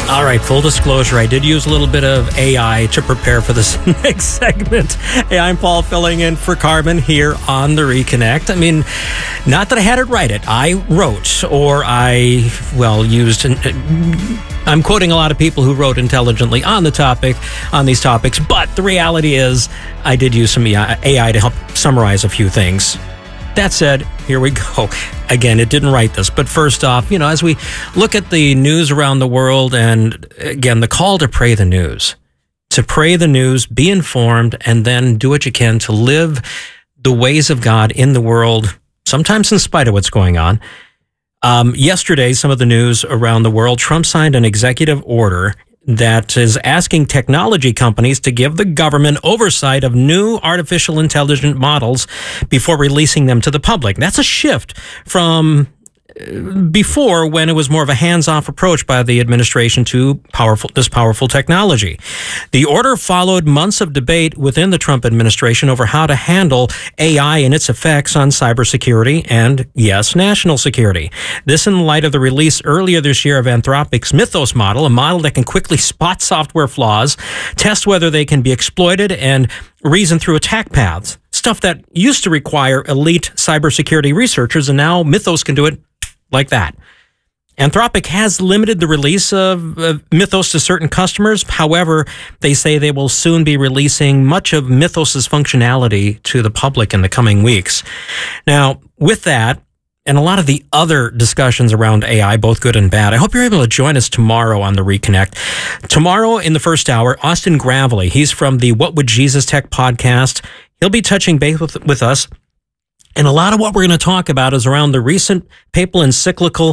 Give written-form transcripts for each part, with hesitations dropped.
All right, full disclosure, I did use a little bit of AI to prepare for this next segment. Hey, I'm Paul, filling in for Carmen here on The Reconnect. I mean, not that I had it right. I wrote, or used. I'm quoting a lot of people who wrote intelligently on these topics, but the reality is I did use some AI to help summarize a few things. That said, here we go. Again, it didn't write this, but first off, as we look at the news around the world, and again, the call to pray the news, be informed, and then do what you can to live the ways of God in the world, sometimes in spite of what's going on. Yesterday, some of the news around the world, Trump signed an executive order that is asking technology companies to give the government oversight of new artificial intelligence models before releasing them to the public. That's a shift from before, when it was more of a hands-off approach by the administration to this powerful technology. The order followed months of debate within the Trump administration over how to handle AI and its effects on cybersecurity and, yes, national security. This in light of the release earlier this year of Anthropic's Mythos model, a model that can quickly spot software flaws, test whether they can be exploited, and reason through attack paths. Stuff that used to require elite cybersecurity researchers, and now Mythos can do it like that. Anthropic has limited the release of Mythos to certain customers. However, they say they will soon be releasing much of Mythos's functionality to the public in the coming weeks. Now, with that, and a lot of the other discussions around AI, both good and bad, I hope you're able to join us tomorrow on The Reconnect. Tomorrow in the first hour, Austin Gravely, he's from the What Would Jesus Tech podcast. He'll be touching base with us. And a lot of what we're going to talk about is around the recent papal encyclical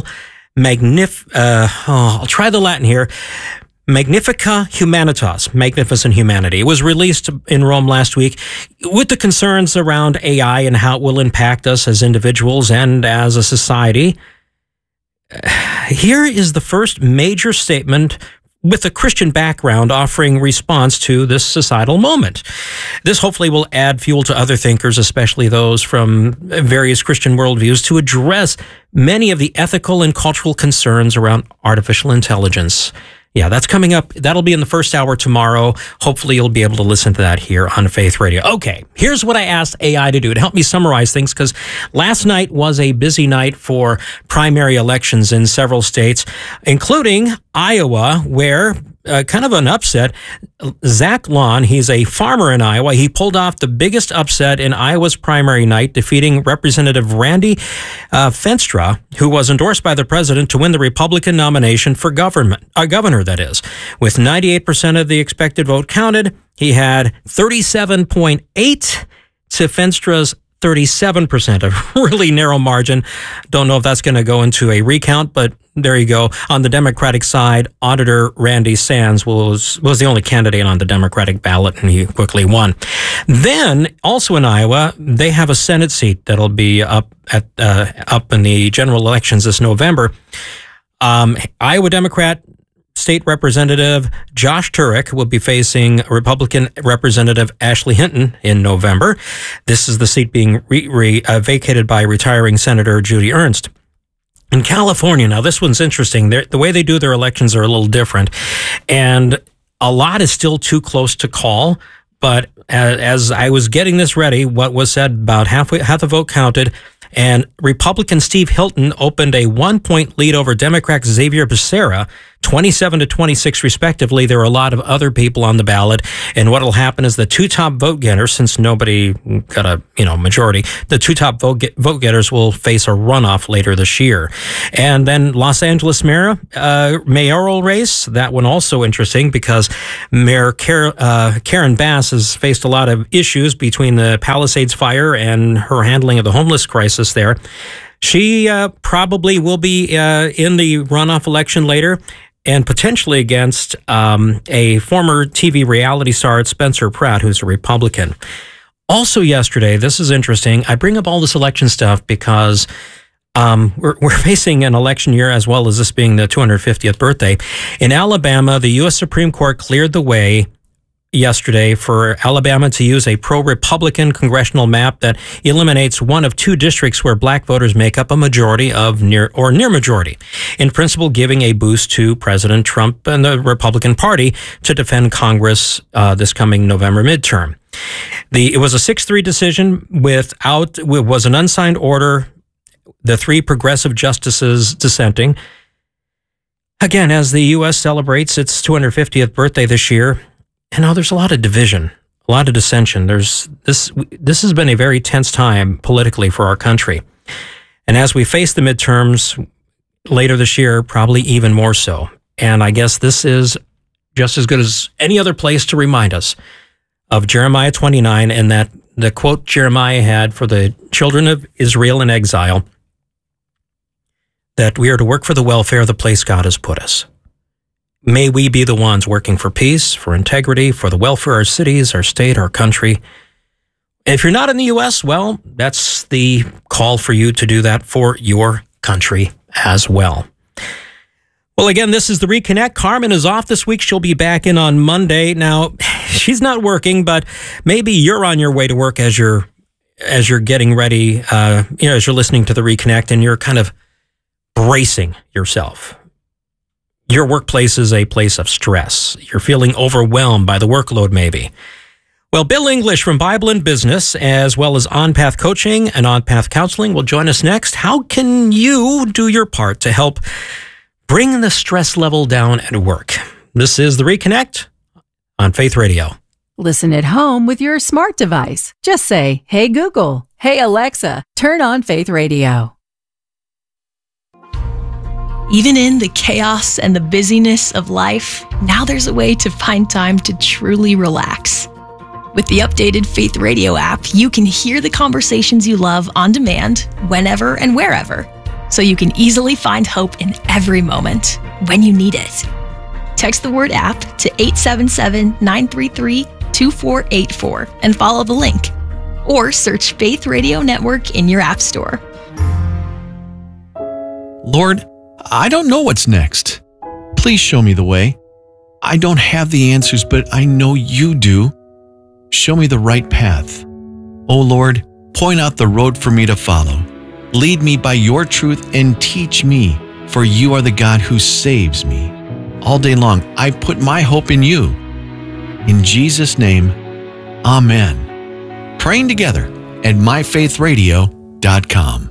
I'll try the Latin here. Magnifica Humanitas, Magnificent Humanity. It was released in Rome last week with the concerns around AI and how it will impact us as individuals and as a society. Here is the first major statement with a Christian background offering response to this societal moment. This hopefully will add fuel to other thinkers, especially those from various Christian worldviews, to address many of the ethical and cultural concerns around artificial intelligence. Yeah, that's coming up. That'll be in the first hour tomorrow. Hopefully you'll be able to listen to that here on Faith Radio. Okay, here's what I asked AI to do to help me summarize things, because last night was a busy night for primary elections in several states, including Iowa, where kind of an upset. Zach Lawn, he's a farmer in Iowa. He pulled off the biggest upset in Iowa's primary night, defeating Representative Randy Feenstra, who was endorsed by the president to win the Republican nomination for governor, that is. With 98% of the expected vote counted, he had 37.8 to Feenstra's 37%, a really narrow margin. Don't know if that's going to go into a recount, but there you go. On the Democratic side, Auditor Randy Sands was the only candidate on the Democratic ballot, and he quickly won. Then, also in Iowa, they have a Senate seat that'll be up in the general elections this November. Iowa Democrat State Representative Josh Turek will be facing Republican Representative Ashley Hinton in November. This is the seat being vacated by retiring Senator Judy Ernst. In California, now this one's interesting. The way they do their elections are a little different, and a lot is still too close to call. But as I was getting this ready, what was said, about half the vote counted, and Republican Steve Hilton opened a 1-point lead over Democrat Xavier Becerra, 27-26 respectively. There are a lot of other people on the ballot, and what will happen is the two top vote getters, since nobody got a majority, the two top vote getters will face a runoff later this year. And then Los Angeles mayoral race, that one also interesting, because Mayor Karen Bass has faced a lot of issues between the Palisades fire and her handling of the homeless crisis there. She probably will be in the runoff election later, and potentially against a former TV reality star, Spencer Pratt, who's a Republican. Also yesterday, this is interesting, I bring up all this election stuff because we're facing an election year, as well as this being the 250th birthday. In Alabama, the U.S. Supreme Court cleared the way yesterday for Alabama to use a pro-Republican congressional map that eliminates one of two districts where black voters make up a majority of near majority, in principle giving a boost to President Trump and the Republican Party to defend Congress this coming November midterm. It was a 6-3 decision it was an unsigned order, the 3 progressive justices dissenting. Again, as the U.S. celebrates its 250th birthday this year, there's a lot of division, a lot of dissension. This has been a very tense time politically for our country. And as we face the midterms later this year, probably even more so. And I guess this is just as good as any other place to remind us of Jeremiah 29 and that the quote Jeremiah had for the children of Israel in exile, that we are to work for the welfare of the place God has put us. May we be the ones working for peace, for integrity, for the welfare of our cities, our state, our country. If you're not in the U.S., well, that's the call for you to do that for your country as well. Well, again, this is the Reconnect. Carmen is off this week. She'll be back in on Monday. Now, she's not working, but maybe you're on your way to work as you're getting ready, as you're listening to the Reconnect, and you're kind of bracing yourself. Your workplace is a place of stress. You're feeling overwhelmed by the workload, maybe. Well, Bill English from Bible and Business, as well as On Path Coaching and On Path Counseling, will join us next. How can you do your part to help bring the stress level down at work? This is The Reconnect on Faith Radio. Listen at home with your smart device. Just say, "Hey Google, hey Alexa, turn on Faith Radio." Even in the chaos and the busyness of life, now there's a way to find time to truly relax. With the updated Faith Radio app, you can hear the conversations you love on demand, whenever and wherever, so you can easily find hope in every moment when you need it. Text the word app to 877-933-2484 and follow the link. Or search Faith Radio Network in your app store. Lord, I don't know what's next. Please show me the way. I don't have the answers, but I know you do. Show me the right path. Oh Lord, point out the road for me to follow. Lead me by your truth and teach me, for you are the God who saves me. All day long, I put my hope in you. In Jesus' name, amen. Praying together at myfaithradio.com.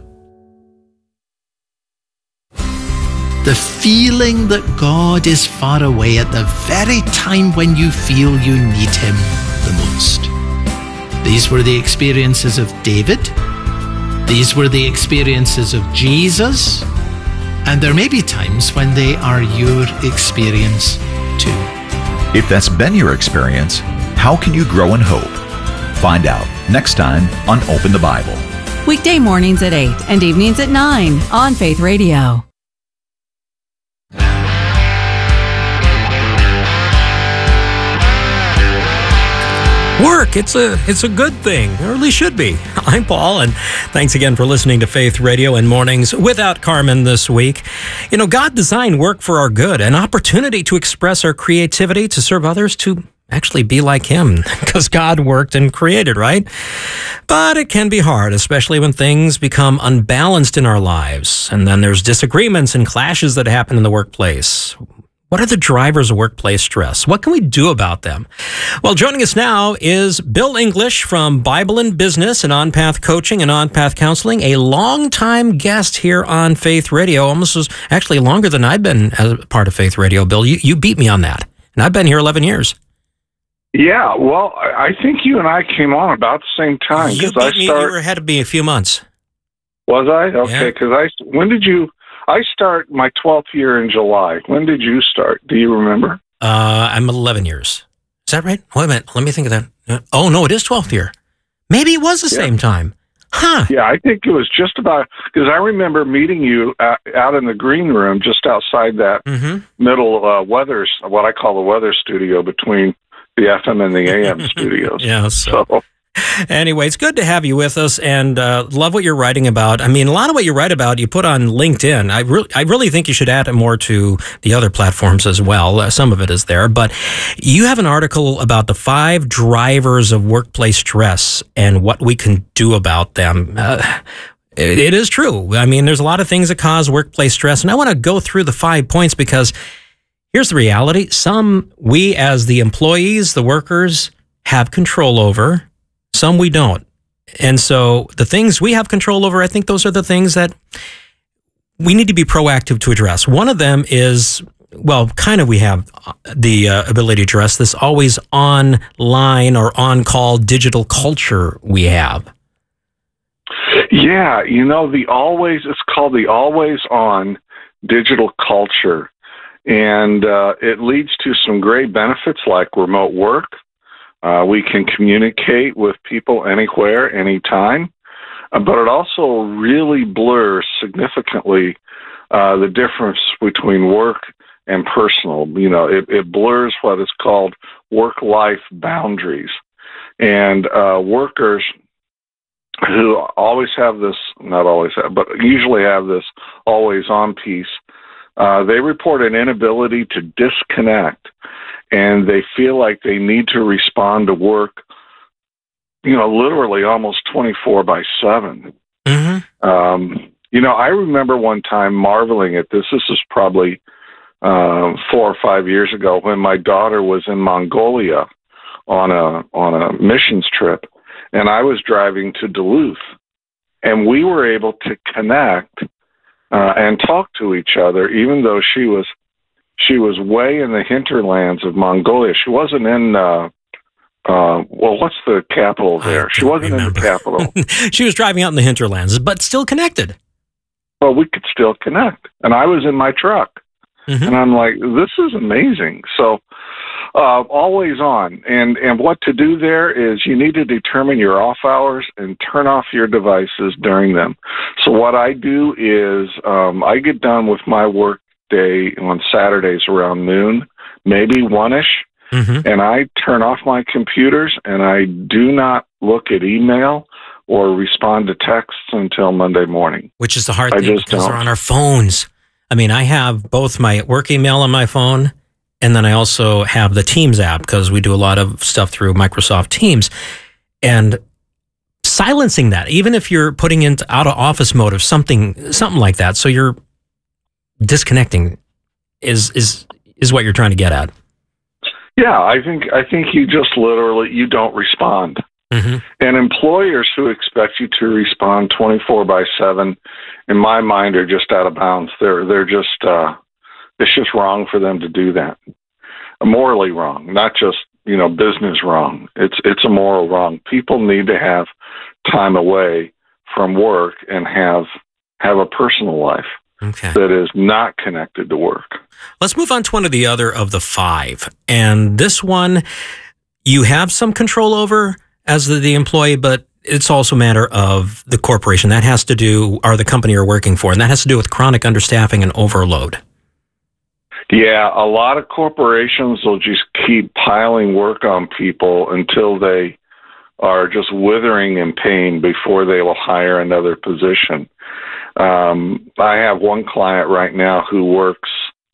The feeling that God is far away at the very time when you feel you need Him the most. These were the experiences of David. These were the experiences of Jesus. And there may be times when they are your experience too. If that's been your experience, how can you grow in hope? Find out next time on Open the Bible. Weekday mornings at 8 and evenings at 9 on Faith Radio. Work, it's a good thing, or at least should be. I'm Paul, and thanks again for listening to Faith Radio and Mornings without Carmen this week. God designed work for our good, an opportunity to express our creativity, to serve others, to actually be like Him, because God worked and created, right? But it can be hard, especially when things become unbalanced in our lives, and then there's disagreements and clashes that happen in the workplace. What are the drivers of workplace stress? What can we do about them? Well, joining us now is Bill English from Bible and Business and On Path Coaching and On Path Counseling, a longtime guest here on Faith Radio, almost as actually longer than I've been as a part of Faith Radio. Bill, you beat me on that, and I've been here 11 years. Yeah, well, I think you and I came on about the same time. You beat me. You were ahead of me a few months. Was I? Okay, because when did you... I start my 12th year in July. When did you start? Do you remember? I'm 11 years. Is that right? Wait a minute. Let me think of that. Oh, no, it is 12th year. Maybe it was the same time. Huh. Yeah, I think it was just about, because I remember meeting you out in the green room just outside that middle weather, what I call the weather studio between the FM and the AM studios. Yeah, so Anyway, it's good to have you with us, and love what you're writing about. I mean, a lot of what you write about, you put on LinkedIn. I really think you should add it more to the other platforms as well. Some of it is there, but you have an article about the 5 drivers of workplace stress and what we can do about them. It is true. I mean, there's a lot of things that cause workplace stress, and I want to go through the 5 points because here's the reality. Some we as the employees, the workers, have control over. Some we don't. And so the things we have control over, I think those are the things that we need to be proactive to address. One of them is, well, kind of we have the ability to address this always online or on-call digital culture we have. Yeah, it's called the always on digital culture. And it leads to some great benefits like remote work. We can communicate with people anywhere, anytime. But it also really blurs significantly the difference between work and personal. It blurs what is called work-life boundaries. And workers who always have this, not always have, but usually have this always-on piece, they report an inability to disconnect, and they feel like they need to respond to work, literally almost 24/7. Mm-hmm. I remember one time marveling at this. This is probably 4 or 5 years ago when my daughter was in Mongolia on a missions trip, and I was driving to Duluth, and we were able to connect and talk to each other, even though she was way in the hinterlands of Mongolia. She wasn't in, what's the capital there? She wasn't in the capital. She was driving out in the hinterlands, but still connected. Well, we could still connect. And I was in my truck. Mm-hmm. And I'm like, this is amazing. So always on. And what to do there is you need to determine your off hours and turn off your devices during them. So what I do is I get done with my work day on Saturdays around noon, maybe 1-ish, mm-hmm. and I turn off my computers and I do not look at email or respond to texts until Monday morning. Which is the hard thing because they're on our phones. I mean, I have both my work email on my phone, and then I also have the Teams app because we do a lot of stuff through Microsoft Teams. And silencing that, even if you're putting into out of office mode or something like that, so you're disconnecting is what you're trying to get at. Yeah, I think you just literally, you don't respond. Mm-hmm. And employers who expect you to respond 24/7, in my mind, are just out of bounds. They're just it's just wrong for them to do that. Morally wrong, not just business wrong. It's a moral wrong. People need to have time away from work and have a personal life. Okay. That is not connected to work. Let's move on to one of the other of the 5. And this one, you have some control over as the employee, but it's also a matter of the corporation. That has to do, or the company you're working for, and that has to do with chronic understaffing and overload. Yeah, a lot of corporations will just keep piling work on people until they are just withering in pain before they will hire another position. I have one client right now who works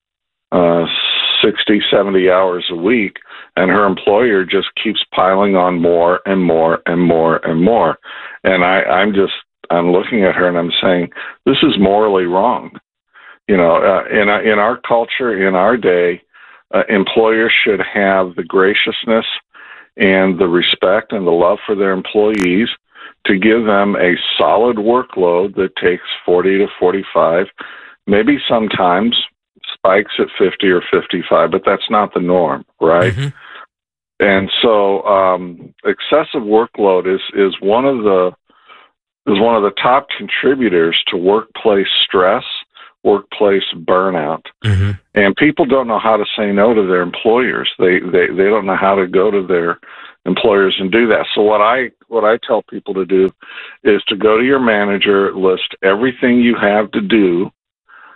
60, 70 hours a week, and her employer just keeps piling on more and more and more and more. And I'm looking at her and I'm saying, this is morally wrong. In our culture, in our day, employers should have the graciousness and the respect and the love for their employees to give them a solid workload that takes 40 to 45, maybe sometimes spikes at 50 or 55, but that's not the norm, right? Mm-hmm. And so excessive workload is one of the top contributors to workplace stress, workplace burnout. Mm-hmm. And people don't know how to say no to their employers. They don't know how to go to their employers and do that. So what I tell people to do is to go to your manager, list everything you have to do,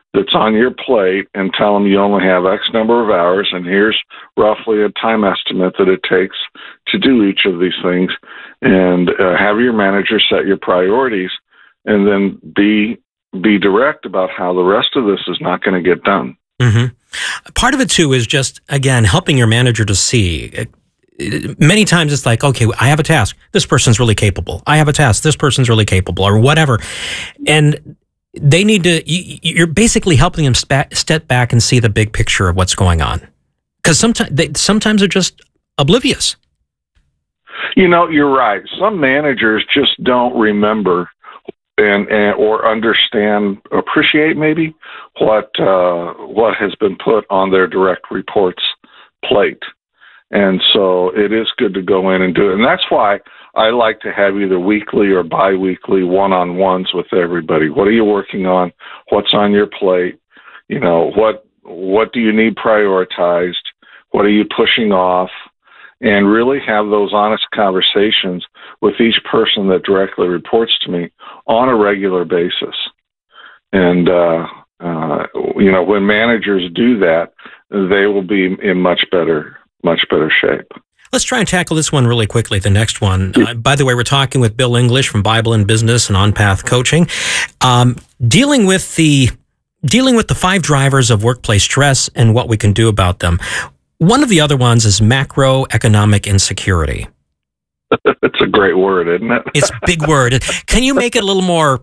that's on your plate and tell them you only have X number of hours, and here's roughly a time estimate that it takes to do each of these things, and have your manager set your priorities, and then be direct about how the rest of this is not going to get done. Mm-hmm. Part of it, too, is just, again, helping your manager to see. Many times it's like, okay, I have a task. This person's really capable. I have a task. This person's really capable, or whatever. And they need to, you're basically helping them step back and see the big picture of what's going on. Because sometimes they're just oblivious. You're right. Some managers just don't remember and or understand, appreciate maybe what has been put on their direct reports plate. And so it is good to go in and do it. And that's why I like to have either weekly or biweekly one-on-ones with everybody. What are you working on? What's on your plate? What do you need prioritized? What are you pushing off? And really have those honest conversations with each person that directly reports to me on a regular basis. And, when managers do that, they will be in much better shape. Let's try and tackle this one really quickly, the next one. By the way, we're talking with Bill English from Bible in Business and On Path Coaching, dealing with the 5 drivers of workplace stress and what we can do about them. One of the other ones is macroeconomic insecurity. It's a great word, isn't it? It's a big word. Can you make it a little more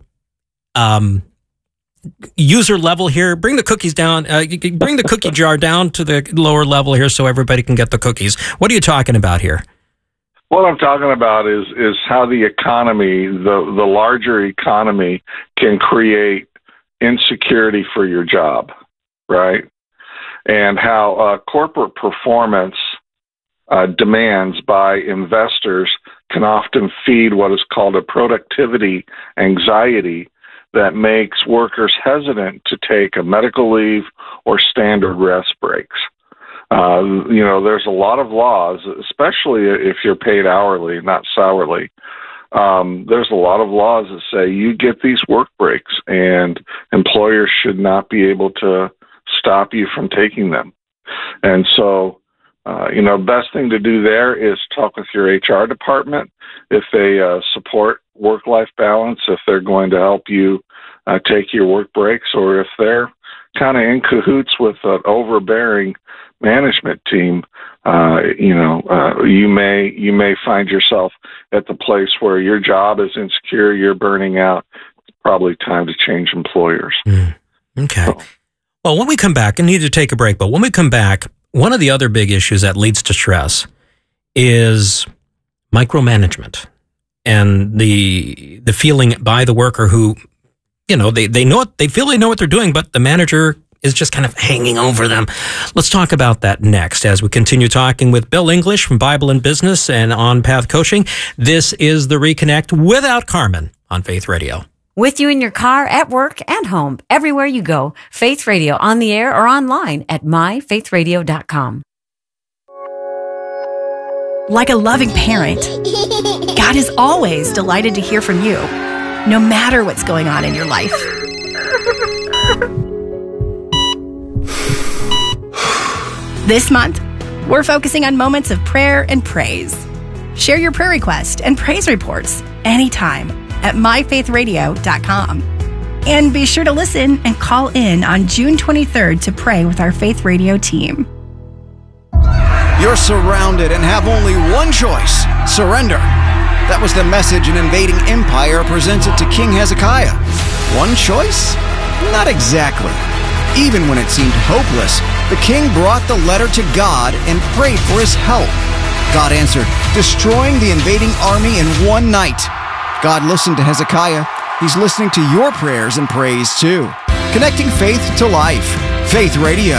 user level here? Bring the cookies down. Bring the cookie jar down to the lower level here so everybody can get the cookies. What are you talking about here? What I'm talking about is how the economy, the larger economy, can create insecurity for your job, right? And how corporate performance demands by investors can often feed what is called a productivity anxiety that makes workers hesitant to take a medical leave or standard rest breaks. There's a lot of laws, especially if you're paid hourly, not salary. There's a lot of laws that say you get these work breaks, and employers should not be able to stop you from taking them. And so, best thing to do there is talk with your HR department if they support work-life balance, if they're going to help you take your work breaks, or if they're kind of in cahoots with an overbearing management team. You may find yourself at the place where your job is insecure, you're burning out. It's probably time to change employers. Okay. Well, when we come back, I need to take a break, but when we come back, one of the other big issues that leads to stress is micromanagement and the feeling by the worker who, they feel they know what they're doing, but the manager is just kind of hanging over them. Let's talk about that next as we continue talking with Bill English from Bible in Business and On Path Coaching. This is The Reconnect without Carmen on Faith Radio. With you in your car, at work, and home, everywhere you go, Faith Radio on the air or online at myfaithradio.com. Like a loving parent, God is always delighted to hear from you, no matter what's going on in your life. This month, we're focusing on moments of prayer and praise. Share your prayer request and praise reports anytime at myfaithradio.com. And be sure to listen and call in on June 23rd to pray with our Faith Radio team. You're surrounded and have only one choice: surrender. That was the message an invading empire presented to King Hezekiah. One choice? Not exactly. Even when it seemed hopeless, the king brought the letter to God and prayed for his help. God answered, destroying the invading army in one night. God listened to Hezekiah. He's listening to your prayers and praise too. Connecting faith to life. Faith Radio.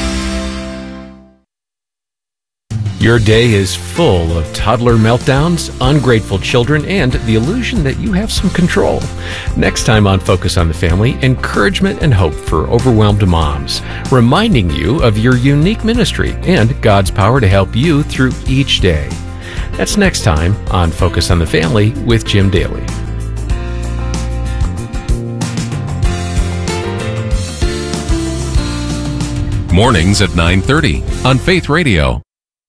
Your day is full of toddler meltdowns, ungrateful children, and the illusion that you have some control. Next time on Focus on the Family, encouragement and hope for overwhelmed moms, reminding you of your unique ministry and God's power to help you through each day. That's next time on Focus on the Family with Jim Daly. Mornings at 9:30 on Faith Radio.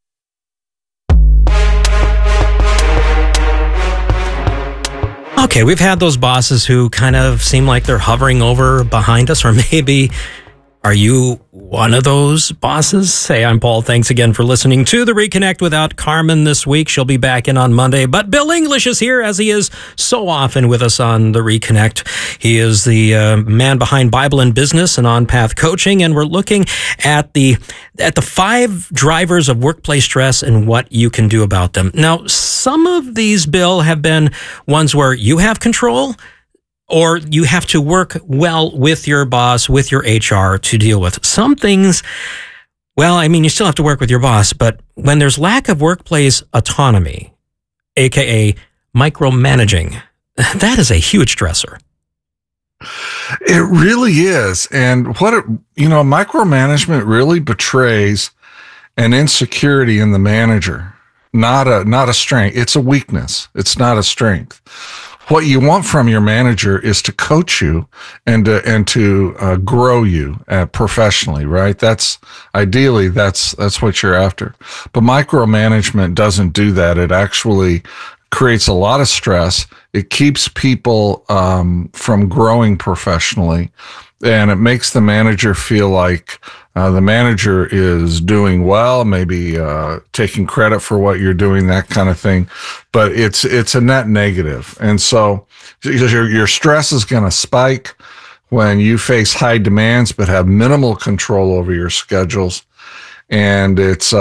Okay, we've had those bosses who kind of seem like they're hovering over behind us, or maybe are you one of those bosses? Hey, I'm Paul. Thanks again for listening to The Reconnect without Carmen this week. She'll be back in on Monday. But Bill English is here, as he is so often with us on The Reconnect. He is the man behind Bible in Business and On Path Coaching, and we're looking at the 5 drivers of workplace stress and what you can do about them. Now, some of these, Bill, have been ones where you have control, or you have to work well with your boss, with your HR to deal with. Some things, well, I mean, you still have to work with your boss, but when there's lack of workplace autonomy, aka micromanaging, that is a huge stressor. It really is. And micromanagement really betrays an insecurity in the manager, not a strength. It's a weakness. It's not a strength. What you want from your manager is to coach you and to grow you professionally, right? That's ideally that's what you're after. But micromanagement doesn't do that. It actually creates a lot of stress. It keeps people from growing professionally, and it makes the manager feel like the manager is doing well, maybe taking credit for what you're doing, that kind of thing. But it's a net negative. And so your stress is going to spike when you face high demands but have minimal control over your schedules. And it's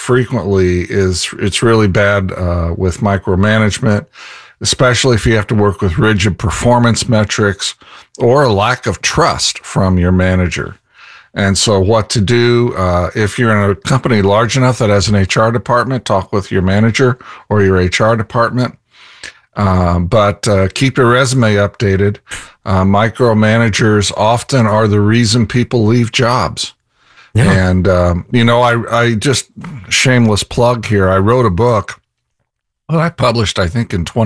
really bad with micromanagement, especially if you have to work with rigid performance metrics or a lack of trust from your manager. And so what to do, if you're in a company large enough that has an HR department, talk with your manager or your HR department. But keep your resume updated. Micromanagers often are the reason people leave jobs. Yeah. And, I just, shameless plug here, I wrote a book that I published, I think, in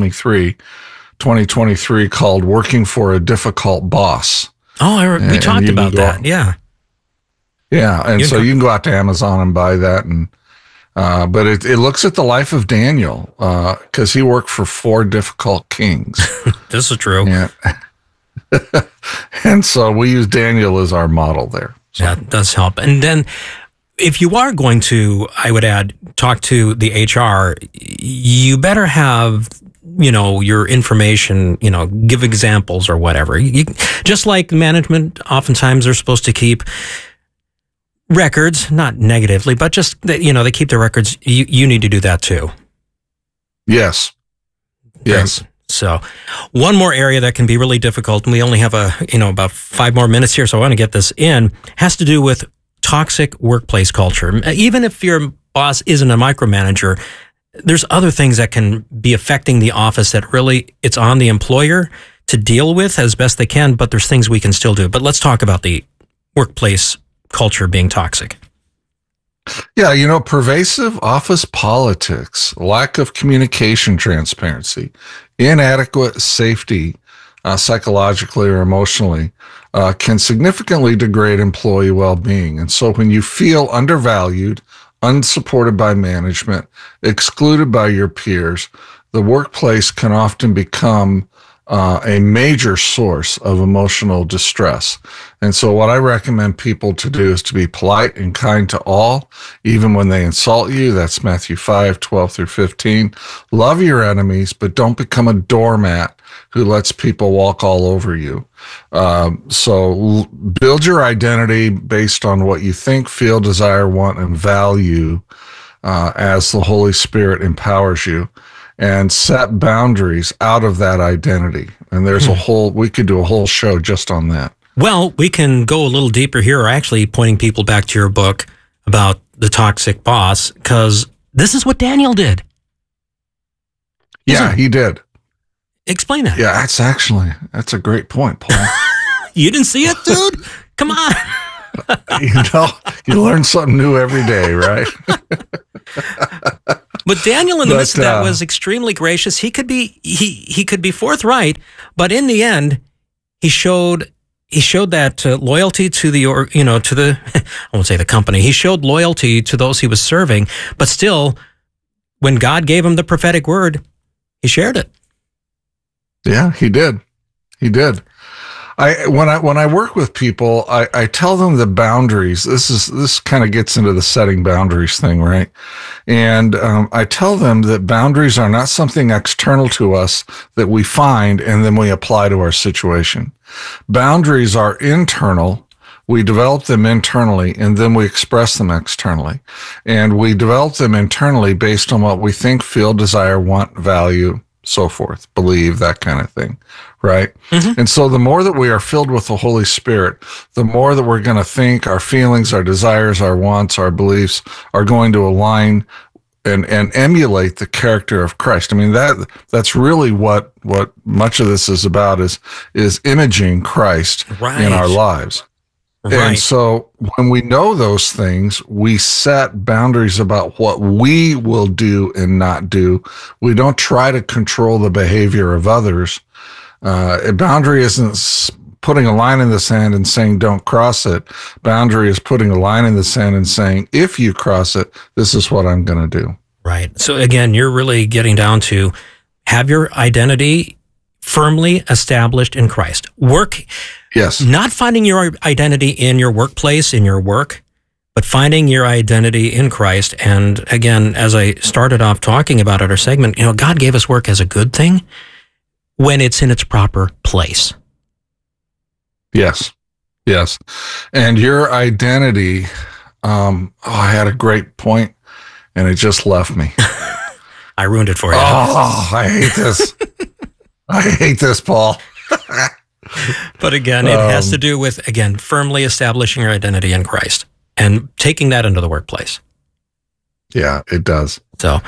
2023 called Working for a Difficult Boss. Oh, we talked about that. Yeah. Yeah. And so you can go out to Amazon and buy that. And, but it looks at the life of Daniel, cause he worked for 4 difficult kings. This is true. Yeah. And so we use Daniel as our model there. So. That does help. And then if you are going to, I would add, talk to the HR, you better have, your information, give examples or whatever. Just like management, oftentimes they're supposed to keep records, not negatively, but just that, they keep their records. You need to do that too. Yes. Yes. So one more area that can be really difficult, and we only have about 5 more minutes here, so I want to get this in, has to do with toxic workplace culture. Even if your boss isn't a micromanager, there's other things that can be affecting the office that really it's on the employer to deal with as best they can, but there's things we can still do. But let's talk about the workplace culture being toxic. Yeah, pervasive office politics, lack of communication transparency, inadequate safety, psychologically or emotionally, can significantly degrade employee well-being. And so when you feel undervalued, unsupported by management, excluded by your peers, the workplace can often become a major source of emotional distress. And so what I recommend people to do is to be polite and kind to all, even when they insult you. That's Matthew 5:12-15. Love your enemies, but don't become a doormat who lets people walk all over you. So build your identity based on what you think, feel, desire, want, and value as the Holy Spirit empowers you. And set boundaries out of that identity. And there's we could do a whole show just on that. Well, we can go a little deeper here, or actually pointing people back to your book about the toxic boss, because this is what Daniel did. Yeah, he did. Explain that. Yeah, that's a great point, Paul. You didn't see it, dude? Come on. You learn something new every day, right? But Daniel, in the midst of that, was extremely gracious. He could be forthright, but in the end, he showed he showed that loyalty to the I won't say the company. He showed loyalty to those he was serving, but still, when God gave him the prophetic word, he shared it. Yeah, he did. He did. When I work with people, I tell them the boundaries. This kind of gets into the setting boundaries thing, right? And I tell them that boundaries are not something external to us that we find and then we apply to our situation. Boundaries are internal. We develop them internally and then we express them externally. And we develop them internally based on what we think, feel, desire, want, value, so forth, believe, that kind of thing, right? Mm-hmm. And so the more that we are filled with the Holy Spirit, the more that we're going to think our feelings, our desires, our wants, our beliefs are going to align and emulate the character of Christ. I mean, that's really what much of this is about, is imaging Christ in our lives. Right. And so when we know those things, we set boundaries about what we will do and not do. We don't try to control the behavior of others. A boundary isn't putting a line in the sand and saying, don't cross it. Boundary is putting a line in the sand and saying, if you cross it, this is what I'm going to do. Right. So again, you're really getting down to have your identity firmly established in Christ. Yes. Not finding your identity in your workplace, in your work, but finding your identity in Christ. And again, as I started off talking about at our segment, God gave us work as a good thing when it's in its proper place. Yes. Yes. And your identity, I had a great point and it just left me. I ruined it for you. Oh, I hate this. I hate this, Paul. But again, it has to do with, firmly establishing your identity in Christ and taking that into the workplace. Yeah, it does. So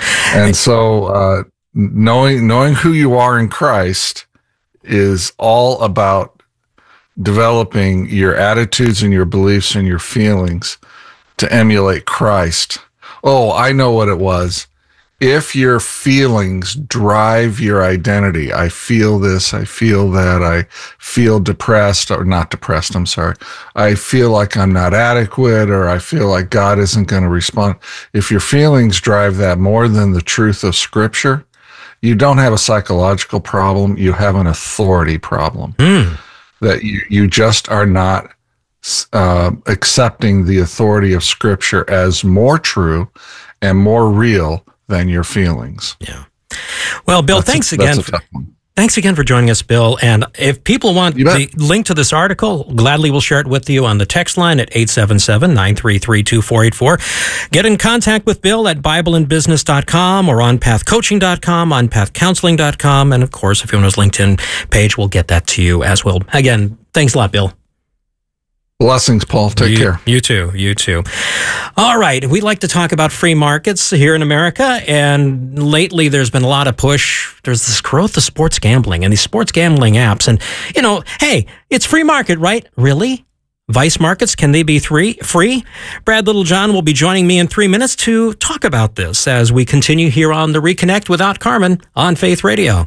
knowing who you are in Christ is all about developing your attitudes and your beliefs and your feelings to emulate Christ. Oh, I know what it was. If your feelings drive your identity, I feel this, I feel that, I feel depressed, or not depressed, I'm sorry. I feel like I'm not adequate, or I feel like God isn't going to respond. If your feelings drive that more than the truth of Scripture, you don't have a psychological problem, you have an authority problem. That you just are not accepting the authority of Scripture as more true and more real than your feelings. Yeah. Well, Bill, thanks again for joining us, Bill. And if people want the link to this article, gladly we'll share it with you on the text line at 877-933-2484. Get in contact with Bill at BibleandBusiness.com or OnPathCoaching.com, OnPathCounseling.com. And of course, if you want his LinkedIn page, we'll get that to you as well. Again, thanks a lot, Bill. Blessings, Paul. Take care. You too. All right. We like to talk about free markets here in America. And lately there's been a lot of push. There's this growth of sports gambling and these sports gambling apps. And, hey, it's free market, right? Really? Vice markets, can they be free? Brad Littlejohn will be joining me in 3 minutes to talk about this as we continue here on the Reconnect with Out Carmen on Faith Radio.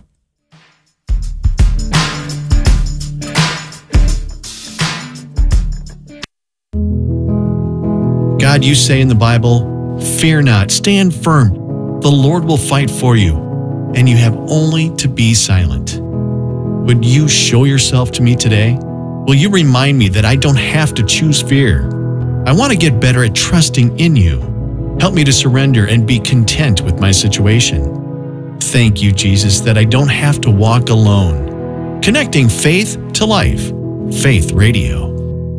God, you say in the Bible, fear not, stand firm. The Lord will fight for you, and you have only to be silent. Would you show yourself to me today? Will you remind me that I don't have to choose fear? I want to get better at trusting in you. Help me to surrender and be content with my situation. Thank you, Jesus, that I don't have to walk alone. Connecting faith to life. Faith Radio.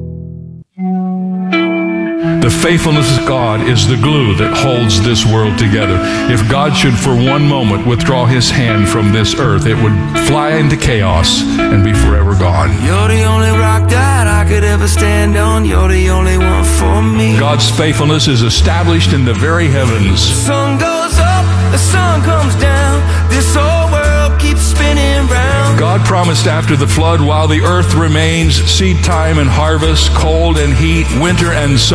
The faithfulness of God is the glue that holds this world together. If God should for one moment withdraw his hand from this earth, it would fly into chaos and be forever gone. You're the only rock that I could ever stand on. You're the only one for me. God's faithfulness is established in the very heavens. The sun goes up, the sun comes down. This whole world keeps spinning round. God promised after the flood, while the earth remains, seed time and harvest, cold and heat, winter and summer,